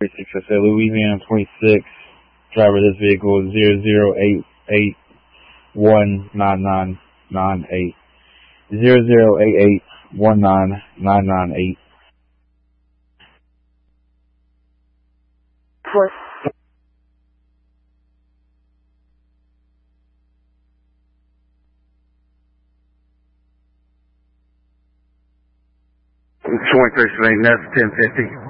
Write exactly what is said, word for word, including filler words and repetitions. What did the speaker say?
six, I said Louisiana twenty-six. Driver of this vehicle is zero zero eight eight one nine nine nine eight. zero zero eight eight one nine nine nine eight. Four. twenty-three Savannah, ten fifty.